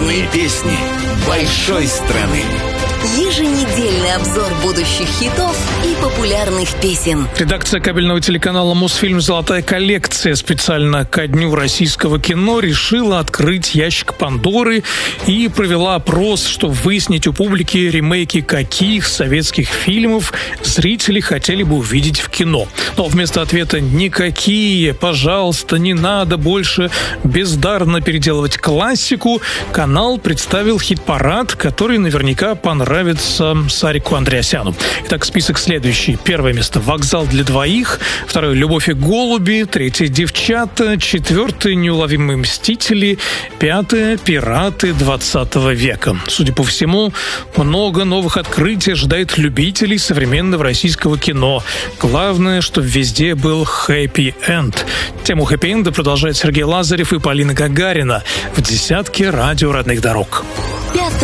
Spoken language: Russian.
Главные песни большой страны. Еженедельный обзор будущих хитов и популярных песен. Редакция кабельного телеканала «Мосфильм. Золотая коллекция» специально ко Дню российского кино решила открыть ящик Пандоры и провела опрос, чтобы выяснить у публики, ремейки каких советских фильмов зрители хотели бы увидеть в кино. Но вместо ответа «никакие», «пожалуйста, не надо больше бездарно переделывать классику», канал представил хит-парад, который наверняка понравится Сарику Андреасяну. Итак, список следующий. Первое место «Вокзал для двоих», второе «Любовь и голуби», третье «Девчата», четвертое «Неуловимые мстители», пятое «Пираты 20 века». Судя по всему, много новых открытий ожидает любителей современного российского кино. Главное, чтобы везде был хэппи-энд. Тему хэппи-энда продолжает Сергей Лазарев и Полина Гагарина в десятке радио родных дорог.